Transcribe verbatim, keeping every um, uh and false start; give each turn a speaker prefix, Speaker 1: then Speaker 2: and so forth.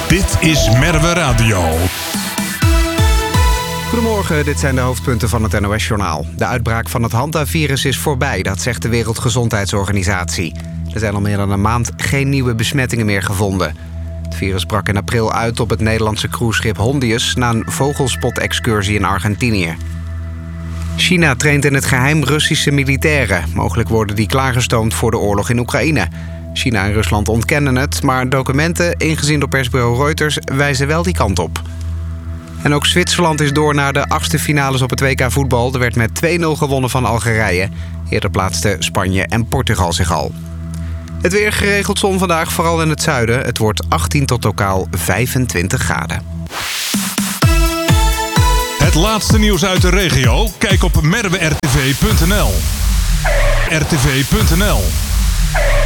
Speaker 1: Dit is Merwe Radio.
Speaker 2: Goedemorgen, dit zijn de hoofdpunten van het N O S-journaal. De uitbraak van het Hantavirus is voorbij, dat zegt de Wereldgezondheidsorganisatie. Er zijn al meer dan een maand geen nieuwe besmettingen meer gevonden. Het virus brak in april uit op het Nederlandse cruiseschip Hondius na een vogelspot-excursie in Argentinië. China traint in het geheim Russische militairen. Mogelijk worden die klaargestoomd voor de oorlog in Oekraïne. China en Rusland ontkennen het, maar documenten, ingezien door persbureau Reuters, wijzen wel die kant op. En ook Zwitserland is door naar de achtste finales op het W K voetbal. Er werd met twee nul gewonnen van Algerije. Eerder plaatsten Spanje en Portugal zich al. Het weer geregeld zon vandaag, vooral in het zuiden. Het wordt achttien tot lokaal vijfentwintig graden.
Speaker 1: Het laatste nieuws uit de regio? Kijk op merwe r t v punt n l. r t v punt n l